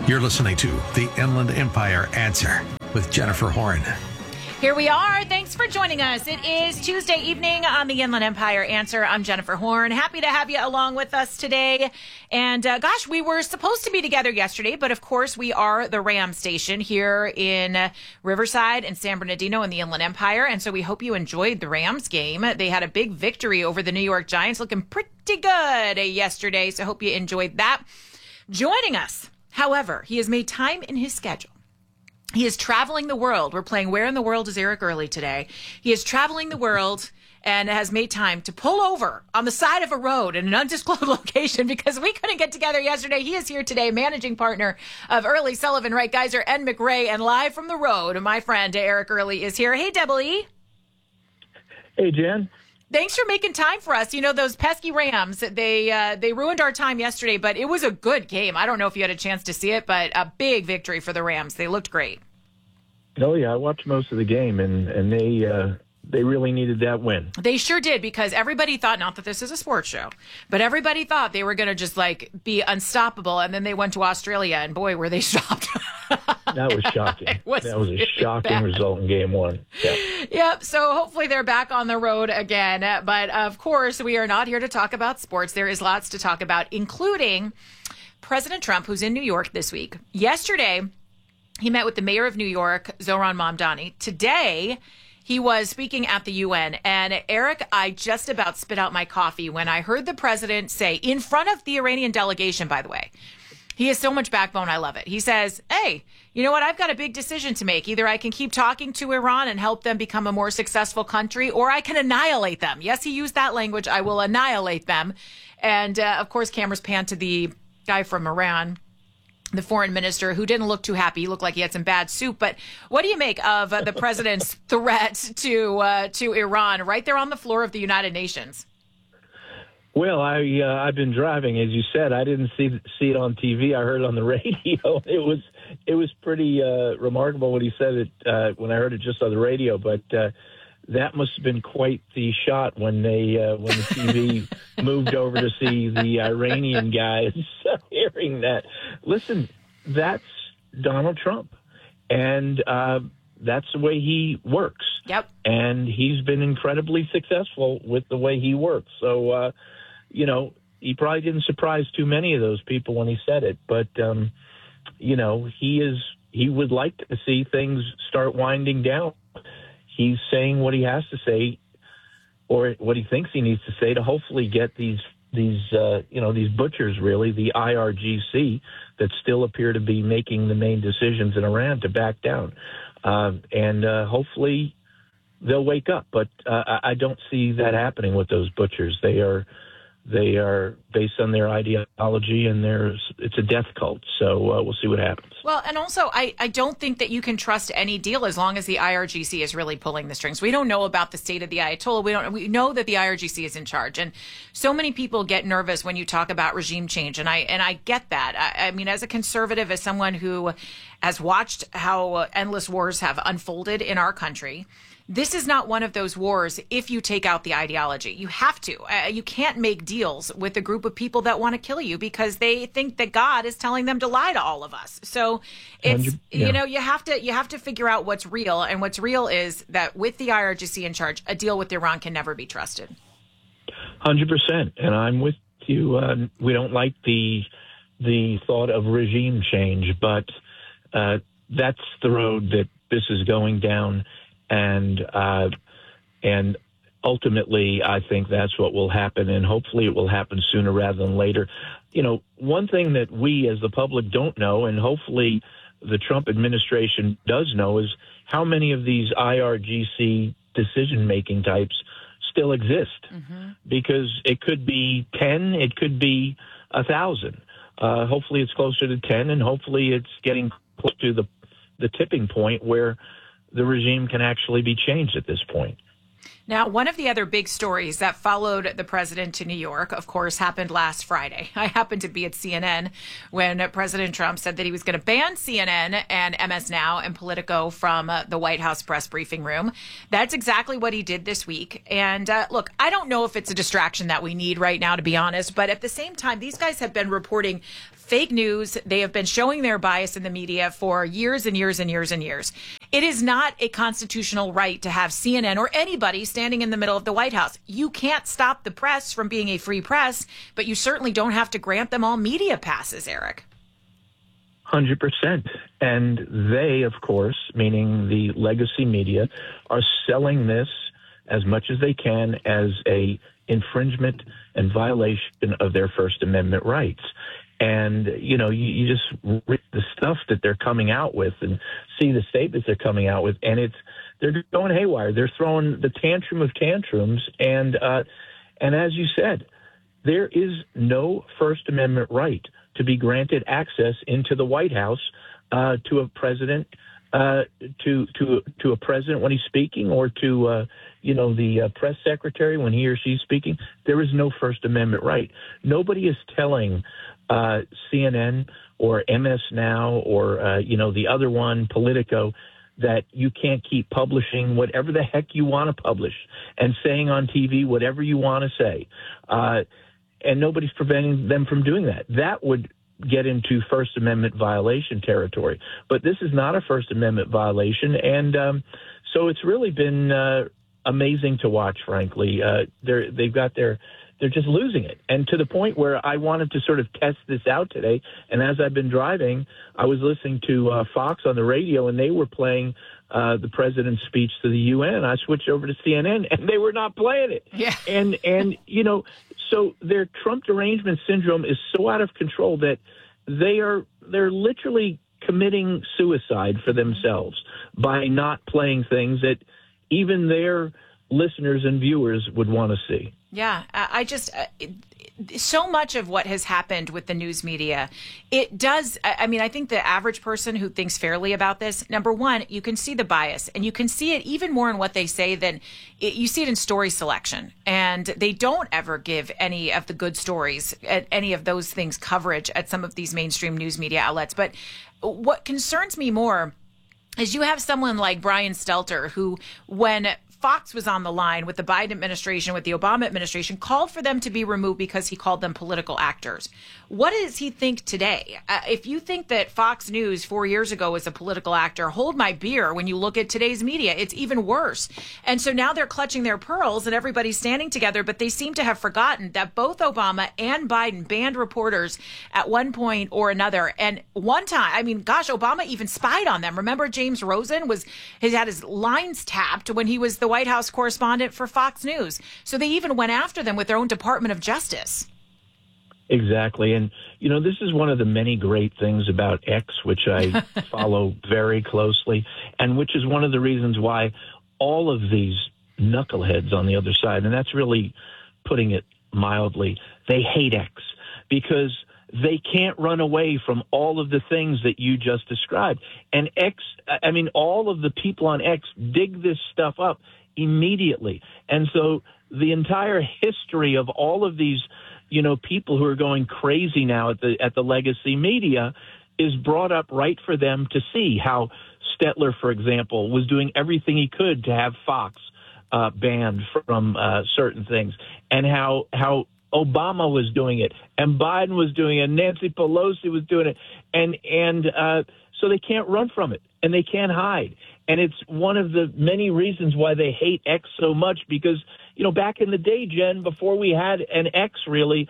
You're listening to the Inland Empire Answer with Jennifer Horn. Here we are. Thanks for joining us. It is Tuesday evening on the Inland Empire Answer. I'm Jennifer Horn. Happy to have you along with us today. And we were supposed to be together yesterday, but of course we are the Ram station here in Riverside and San Bernardino in the Inland Empire. And so we hope you enjoyed the Rams game. They had a big victory over the New York Giants, looking pretty good yesterday. So hope you enjoyed that. Joining us, however, he has made time in his schedule. He is traveling the world. We're playing Where in the World is Eric Early today. He is traveling the world and has made time to pull over on the side of a road in an undisclosed location because we couldn't get together yesterday. He is here today, managing partner of Early, Sullivan, Wright, Geiser, and McRae. And live from the road, my friend Eric Early is here. Hey, Double E. Hey, Jen. Thanks for making time for us. You know, those pesky Rams, they ruined our time yesterday, but it was a good game. I don't know if you had a chance to see it, but a big victory for the Rams. They looked great. Oh, yeah, I watched most of the game, and they really needed that win. They sure did, because everybody thought, not that this is a sports show, but everybody thought they were going to just, be unstoppable, and then they went to Australia, and boy, were they shocked. That was shocking. That was a shocking result in game one. Yeah. Yep. So hopefully they're back on the road again. But of course, we are not here to talk about sports. There is lots to talk about, including President Trump, who's in New York this week. Yesterday, he met with the mayor of New York, Zohran Mamdani. Today, he was speaking at the UN. And Eric, I just about spit out my coffee when I heard the president say, in front of the Iranian delegation, by the way, he has so much backbone. I love it. He says, hey, you know what? I've got a big decision to make. Either I can keep talking to Iran and help them become a more successful country, or I can annihilate them. Yes, he used that language. I will annihilate them. And, of course, cameras pan to the guy from Iran, the foreign minister, who didn't look too happy. He looked like he had some bad soup. But what do you make of the president's threat to Iran right there on the floor of the United Nations? Well, I've been driving, as you said. I didn't see it on TV. I heard it on the radio. It was pretty remarkable when he said it when I heard it just on the radio. But that must have been quite the shot when the TV moved over to see the Iranian guys hearing that. Listen, that's Donald Trump, and that's the way he works. Yep. And he's been incredibly successful with the way he works. So. He probably didn't surprise too many of those people when he said it, but, he would like to see things start winding down. He's saying what he has to say or what he thinks he needs to say to hopefully get these butchers, really, the IRGC that still appear to be making the main decisions in Iran to back down. And hopefully they'll wake up. But I don't see that happening with those butchers. They are based on their ideology, and it's a death cult. So we'll see what happens. Well, and also, I don't think that you can trust any deal as long as the IRGC is really pulling the strings. We don't know about the state of the Ayatollah. We know that the IRGC is in charge, and so many people get nervous when you talk about regime change, and I get that. I mean, as a conservative, as someone who has watched how endless wars have unfolded in our country, this is not one of those wars if you take out the ideology. You have to. You can't make deals with a group of people that want to kill you because they think that God is telling them to lie to all of us. So it's, you have to figure out what's real. And what's real is that with the IRGC in charge, a deal with Iran can never be trusted. 100%. And I'm with you. We don't like the thought of regime change, but that's the road that this is going down. And ultimately, I think that's what will happen, and hopefully it will happen sooner rather than later. One thing that we as the public don't know, and hopefully the Trump administration does know, is how many of these IRGC decision-making types still exist. Mm-hmm. Because it could be 10, it could be 1,000. Hopefully it's closer to 10, and hopefully it's getting close to the tipping point where the regime can actually be changed at this point. Now, one of the other big stories that followed the president to New York, of course, happened last Friday. I happened to be at CNN when President Trump said that he was going to ban CNN and MS Now and Politico from the White House press briefing room. That's exactly what he did this week. And look, I don't know if it's a distraction that we need right now, to be honest, but at the same time, these guys have been reporting fake news. They have been showing their bias in the media for years and years and years and years. It is not a constitutional right to have CNN or anybody standing in the middle of the White House. You can't stop the press from being a free press, but you certainly don't have to grant them all media passes, Eric. 100%. And they, of course, meaning the legacy media, are selling this as much as they can as a infringement and violation of their First Amendment rights. And, you just read the stuff that they're coming out with and see the statements they're coming out with, and they're going haywire. They're throwing the tantrum of tantrums. And as you said, there is no First Amendment right to be granted access into the White House to a president, to a president when he's speaking, or to the press secretary when he or she's speaking. There is no First Amendment right. Nobody is telling CNN or MS Now or the other one, Politico, that you can't keep publishing whatever the heck you want to publish and saying on TV whatever you want to say. And nobody's preventing them from doing that. That would get into First Amendment violation territory. But this is not a First Amendment violation. And so it's really been amazing to watch, frankly. They're just losing it. And to the point where I wanted to sort of test this out today. And as I've been driving, I was listening to Fox on the radio, and they were playing the president's speech to the UN. I switched over to CNN, and they were not playing it. Yeah. And so their Trump derangement syndrome is so out of control that they're literally committing suicide for themselves by not playing things that even their listeners and viewers would want to see. Yeah, I just so much of what has happened with the news media, it does. I mean, I think the average person who thinks fairly about this, number one, you can see the bias, and you can see it even more in what they say than you see it in story selection. And they don't ever give any of the good stories, any of those things coverage at some of these mainstream news media outlets. But what concerns me more is you have someone like Brian Stelter, who, when Fox was on the line with the Biden administration, with the Obama administration, called for them to be removed because he called them political actors. What does he think today? If you think that Fox News 4 years ago was a political actor, hold my beer. When you look at today's media, it's even worse. And so now they're clutching their pearls and everybody's standing together, but they seem to have forgotten that both Obama and Biden banned reporters at one point or another. And one time, I mean, gosh, Obama even spied on them. Remember James Rosen had his lines tapped when he was the White House correspondent for Fox News. So they even went after them with their own Department of Justice. Exactly. And, this is one of the many great things about X, which I follow very closely, and which is one of the reasons why all of these knuckleheads on the other side, and that's really putting it mildly, they hate X because they can't run away from all of the things that you just described. And all of the people on X dig this stuff up immediately. And so the entire history of all of these, people who are going crazy now at the legacy media is brought up right for them to see. How Stetler, for example, was doing everything he could to have Fox banned from certain things, and how Obama was doing it, and Biden was doing it, and Nancy Pelosi was doing it, and so they can't run from it, and they can't hide. And it's one of the many reasons why they hate X so much, because, back in the day, Jen, before we had an X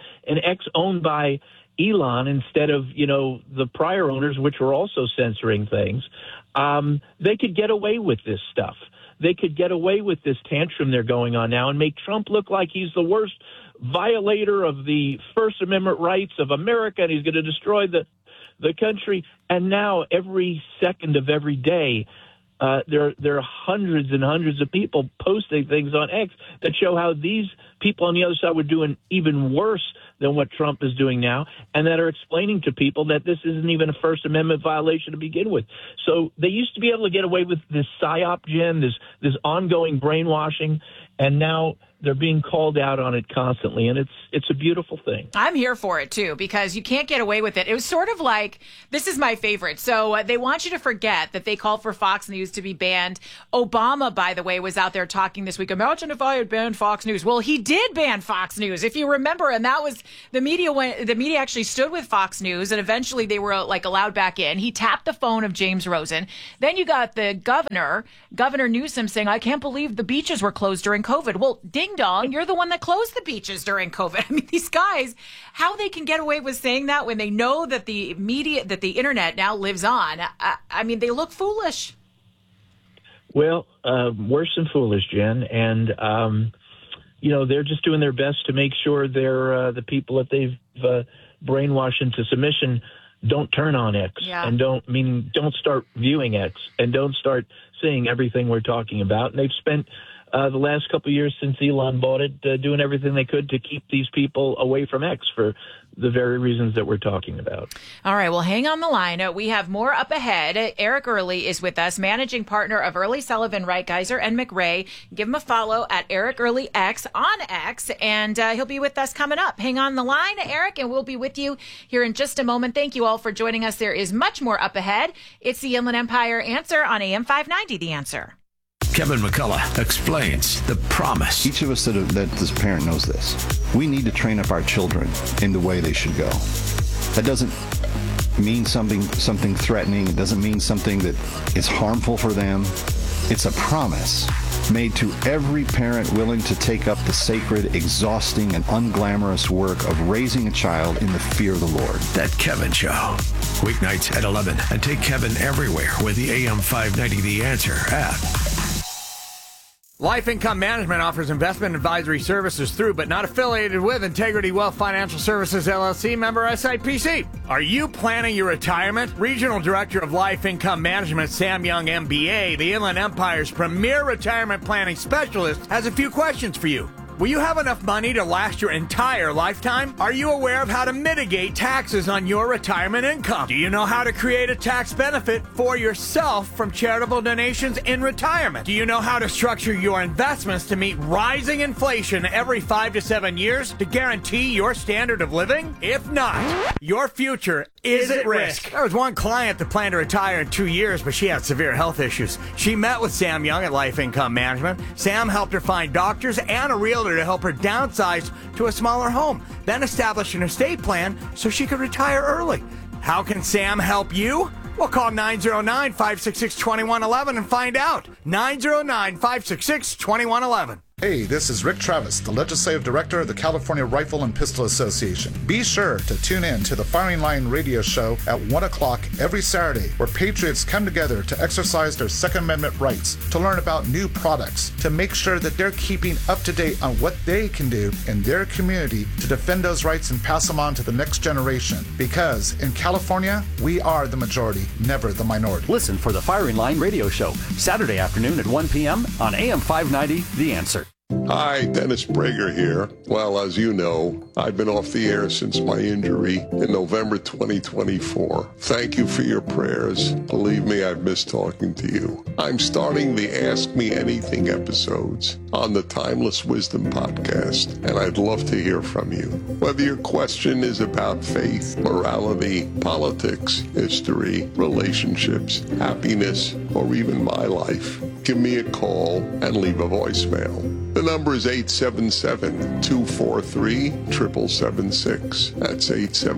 owned by Elon instead of, the prior owners, which were also censoring things, they could get away with this stuff. They could get away with this tantrum they're going on now and make Trump look like he's the worst violator of the First Amendment rights of America, and he's going to destroy the country. And now every second of every day, there are hundreds and hundreds of people posting things on X that show how these people on the other side were doing even worse than what Trump is doing now, and that are explaining to people that this isn't even a First Amendment violation to begin with. So they used to be able to get away with this psyop, Jen, this ongoing brainwashing, and now they're being called out on it constantly, and it's a beautiful thing. I'm here for it, too, because you can't get away with it. It was sort of like, this is my favorite. So they want you to forget that they called for Fox News to be banned. Obama, by the way, was out there talking this week. Imagine if I had banned Fox News. Well, he did ban Fox News, if you remember, and that was the media. The media actually stood with Fox News, and eventually they were allowed back in. He tapped the phone of James Rosen. Then you got the Governor Newsom, saying, I can't believe the beaches were closed during COVID. Well, ding dong, you're the one that closed the beaches during COVID. I mean, these guys, how they can get away with saying that when they know that the media, that the internet now lives on. I mean, they look foolish. Well, worse than foolish, Jen. And, they're just doing their best to make sure the people that they've brainwashed into submission don't turn on X and don't start viewing X and don't start seeing everything we're talking about. And they've spent the last couple of years since Elon bought it doing everything they could to keep these people away from X for the very reasons that we're talking about. All right. Well, hang on the line. We have more up ahead. Eric Early is with us, managing partner of Early Sullivan, Wright, Geiser, and McRae. Give him a follow at Eric Early X on X, and he'll be with us coming up. Hang on the line, Eric, and we'll be with you here in just a moment. Thank you all for joining us. There is much more up ahead. It's the Inland Empire Answer on AM 590, The Answer. Kevin McCullough explains the promise. Each of us that as a parent knows this. We need to train up our children in the way they should go. That doesn't mean something threatening. It doesn't mean something that is harmful for them. It's a promise made to every parent willing to take up the sacred, exhausting, and unglamorous work of raising a child in the fear of the Lord. That Kevin Show. Weeknights at 11. And take Kevin everywhere with the AM 590 The Answer app. Life Income Management offers investment advisory services through, but not affiliated with, Integrity Wealth Financial Services, LLC, member SIPC. Are you planning your retirement? Regional Director of Life Income Management, Sam Young, MBA, the Inland Empire's premier retirement planning specialist, has a few questions for you. Will you have enough money to last your entire lifetime? Are you aware of how to mitigate taxes on your retirement income? Do you know how to create a tax benefit for yourself from charitable donations in retirement? Do you know how to structure your investments to meet rising inflation every 5 to 7 years to guarantee your standard of living? If not, your future is at risk. There was one client that planned to retire in 2 years, but she had severe health issues. She met with Sam Young at Life Income Management. Sam helped her find doctors and a realtor to help her downsize to a smaller home, then establish an estate plan so she could retire early. How can Sam help you? Well, call 909-566-2111 and find out. 909-566-2111. Hey, this is Rick Travis, the Legislative Director of the California Rifle and Pistol Association. Be sure to tune in to the Firing Line radio show at 1 o'clock every Saturday, where patriots come together to exercise their Second Amendment rights, to learn about new products, to make sure that they're keeping up to date on what they can do in their community to defend those rights and pass them on to the next generation. Because in California, we are the majority, never the minority. Listen for the Firing Line radio show, Saturday afternoon at 1 p.m. on AM 590, The Answer. Hi, Dennis Prager here. Well, as you know, I've been off the air since my injury in November 2024. Thank you for your prayers. Believe me, I've missed talking to you. I'm starting the Ask Me Anything episodes on the Timeless Wisdom podcast, and I'd love to hear from you. Whether your question is about faith, morality, politics, history, relationships, happiness, or even my life, give me a call and leave a voicemail. The number is 877-243-7776. That's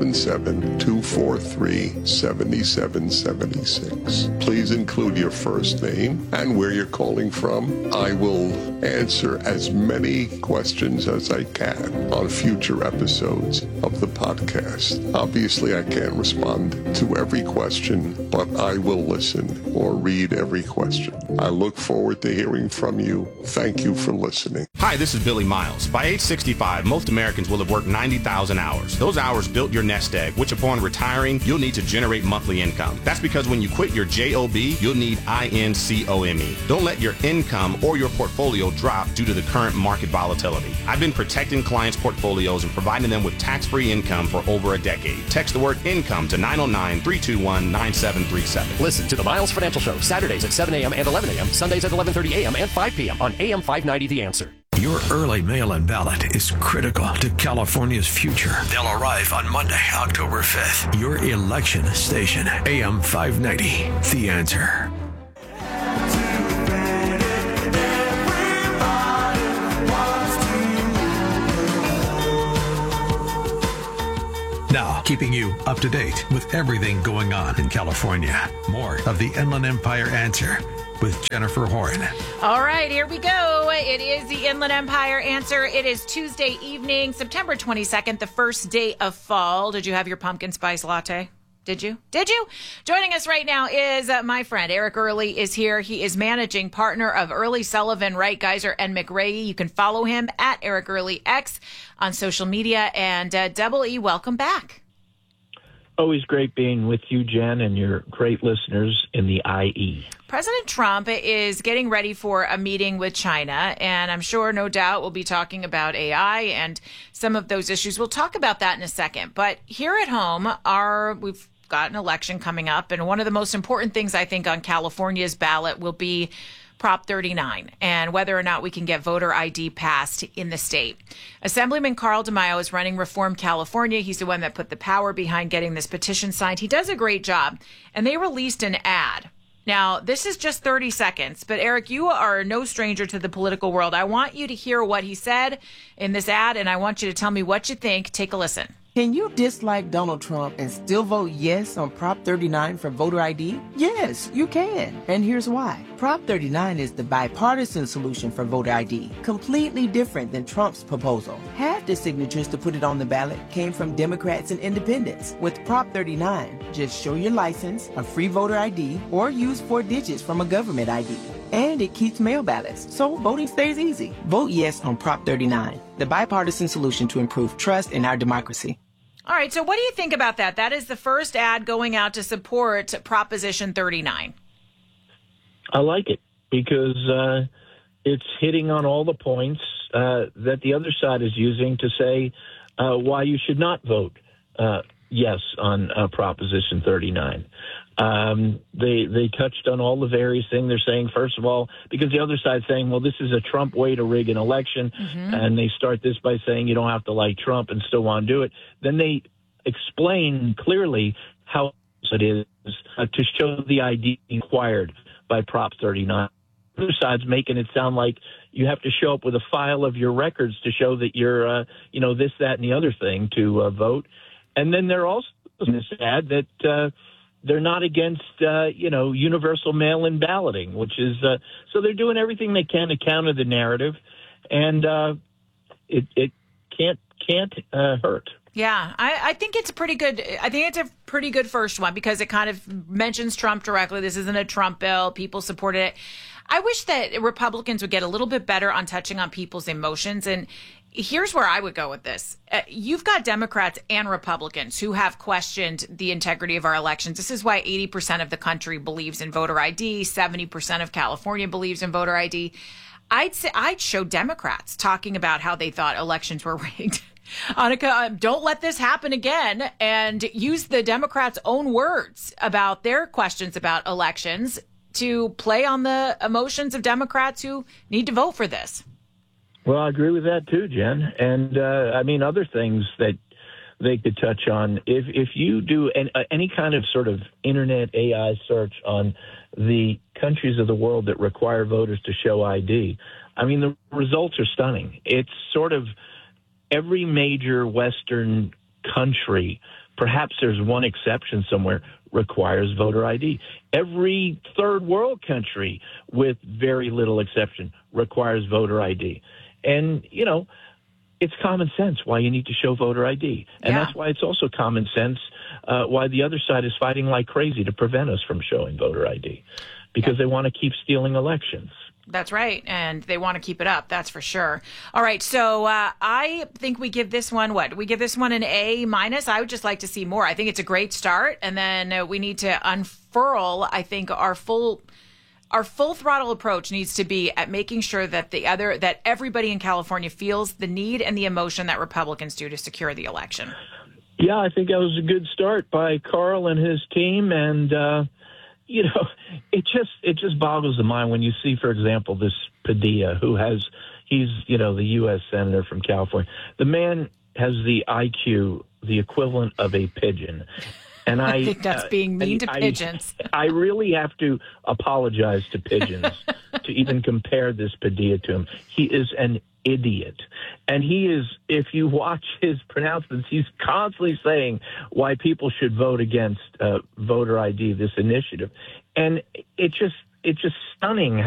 877-243-7776. Please include your first name and where you're calling from. I will answer as many questions as I can on future episodes of the podcast. Obviously, I can't respond to every question, but I will listen or read every question. I look forward to hearing from you. Thank you for listening. listening. Hi, this is Billy Miles. By age 65, most Americans will have worked 90,000 hours. Those hours built your nest egg, which upon retiring, you'll need to generate monthly income. That's because when you quit your JOB, you'll need INCOME. Don't let your income or your portfolio drop due to the current market volatility. I've been protecting clients' portfolios and providing them with tax-free income for over a decade. Text the word income to 909-321-9737. Listen to the Miles Financial Show, Saturdays at 7 a.m. and 11 a.m., Sundays at 11:30 a.m. and 5 p.m. on AM 590 The Answer. Your early mail-in ballot is critical to California's future. They'll arrive on Monday, October 5th. Your election station, AM 590, The Answer. Now, keeping you up to date with everything going on in California. More of the Inland Empire Answer with Jennifer Horn. All right, here we go. It is the Inland Empire Answer. It is Tuesday evening, September 22nd, the first day of fall. Did you have your pumpkin spice latte? Did you? Joining us right now is my friend Eric Early is here. He is managing partner of Early, Sullivan, Wright, Geiser, and McRae. You can follow him at Eric Early X on social media. And Double E, welcome back. Always great being with you, Jen, and your great listeners in the IE. President Trump is getting ready for a meeting with China, and I'm sure, no doubt, we'll be talking about AI and some of those issues. We'll talk about that in a second. But here at home, we've got an election coming up, and one of the most important things, I think, on California's ballot will be Prop 39 and whether or not we can get voter ID passed in the state. Assemblyman Carl DeMaio is running Reform California. He's the one that put the power behind getting this petition signed. He does a great job, and they released an ad. Now, this is just 30 seconds, but Eric, you are no stranger to the political world. I want you to hear what he said in this ad, and I want you to tell me what you think. Take a listen. Can you dislike Donald Trump and still vote yes on Prop 39 for voter ID? Yes, you can. And here's why. Prop 39 is the bipartisan solution for voter ID, completely different than Trump's proposal. Half the signatures to put it on the ballot came from Democrats and independents. With Prop 39, just show your license, a free voter ID, or use 4 digits from a government ID. And it keeps mail ballots, so voting stays easy. Vote yes on Prop 39, the bipartisan solution to improve trust in our democracy. All right, so what do you think about that? That is the first ad going out to support Proposition 39. I like it because it's hitting on all the points that the other side is using to say why you should not vote yes on Proposition 39. They touched on all the various things. They're saying, first of all, because the other side's saying, well, this is a Trump way to rig an election. Mm-hmm. And they start this by saying you don't have to like Trump and still want to do it. Then they explain clearly how it is to show the ID required by Prop 39. The other side's making it sound like you have to show up with a file of your records to show that you're, this, that, and the other thing to vote. And then they're also in this ad that they're not against, universal mail-in balloting, which is so they're doing everything they can to counter the narrative, and it can't hurt. Yeah, I think it's a pretty good. I think it's a pretty good first one because it kind of mentions Trump directly. This isn't a Trump bill. People supported it. I wish that Republicans would get a little bit better on touching on people's emotions. And here's where I would go with this. You've got Democrats and Republicans who have questioned the integrity of our elections. This is why 80% of the country believes in voter ID. 70% of California believes in voter ID. I'd show Democrats talking about how they thought elections were rigged. Annika, don't let this happen again, and use the Democrats' own words about their questions about elections to play on the emotions of Democrats who need to vote for this. Well, I agree with that too, Jen. And other things that they could touch on. If you do any kind of sort of internet AI search on the countries of the world that require voters to show ID, the results are stunning. It's sort of every major Western country, perhaps there's one exception somewhere, requires voter ID. Every third world country, with very little exception, requires voter ID. And, it's common sense why you need to show voter ID. And that's why it's also common sense why the other side is fighting like crazy to prevent us from showing voter ID, because they want to keep stealing elections. That's right. And they want to keep it up. That's for sure. All right. So I think we give this one, we give this one an A-. I would just like to see more. I think it's a great start. And then we need to unfurl, I think, our full throttle approach needs to be at making sure that that everybody in California feels the need and the emotion that Republicans do to secure the election. Yeah, I think that was a good start by Carl and his team. And, it just boggles the mind when you see, for example, this Padilla, he's the U.S. Senator from California. The man has the IQ, the equivalent of a pigeon. And I think that's being mean to pigeons. I really have to apologize to pigeons to even compare this Padilla to him. He is an idiot. And he is, if you watch his pronouncements, he's constantly saying why people should vote against voter ID, this initiative. And it's just stunning